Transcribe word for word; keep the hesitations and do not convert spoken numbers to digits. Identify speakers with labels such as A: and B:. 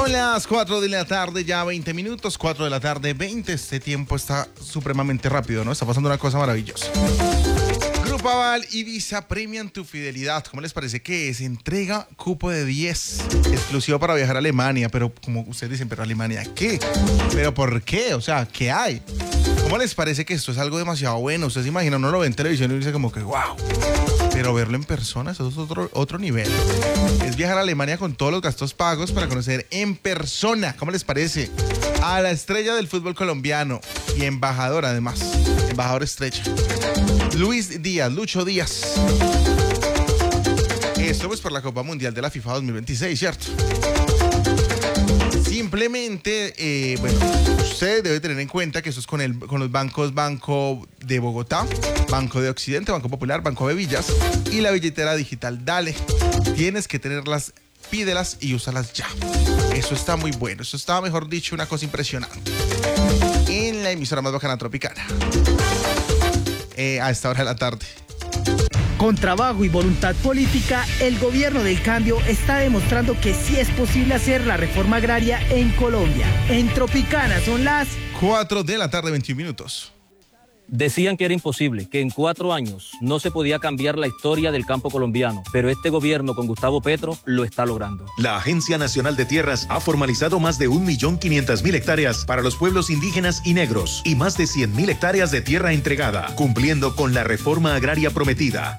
A: Son las cuatro de la tarde, ya veinte minutos, cuatro de la tarde, veinte. Este tiempo está supremamente rápido, ¿no? Está pasando una cosa maravillosa. Grupo Aval y Visa premian tu fidelidad. ¿Cómo les parece que es? Entrega cupo de diez, exclusivo para viajar a Alemania. Pero como ustedes dicen, ¿pero Alemania qué? ¿Pero por qué? O sea, ¿qué hay? ¿Cómo les parece que esto es algo demasiado bueno? Ustedes se imaginan, uno lo ve en televisión y dice como que wow. Pero verlo en persona, eso es otro, otro nivel. Es viajar a Alemania con todos los gastos pagos para conocer en persona, ¿cómo les parece? A la estrella del fútbol colombiano y embajador además, embajador estrella. Luis Díaz, Lucho Díaz. Esto pues por la Copa Mundial de la FIFA dos mil veintiséis, ¿cierto? Simplemente, eh, bueno, usted debe tener en cuenta que eso es con, el, con los bancos Banco de Bogotá, Banco de Occidente, Banco Popular, Banco Bevillas y la billetera digital Dale. Tienes que tenerlas, pídelas y úsalas ya. Eso está muy bueno, eso está, mejor dicho, una cosa impresionante. En la emisora más bacana Tropicana. Eh, a esta hora de la tarde.
B: Con trabajo y voluntad política, el gobierno del cambio está demostrando que sí es posible hacer la reforma agraria en Colombia. En Tropicana son las
A: cuatro de la tarde, veintiún minutos.
C: Decían que era imposible, que en cuatro años no se podía cambiar la historia del campo colombiano, pero este gobierno con Gustavo Petro lo está logrando.
D: La Agencia Nacional de Tierras ha formalizado más de un millón quinientas mil hectáreas para los pueblos indígenas y negros y más de cien mil hectáreas de tierra entregada, cumpliendo con la reforma agraria prometida.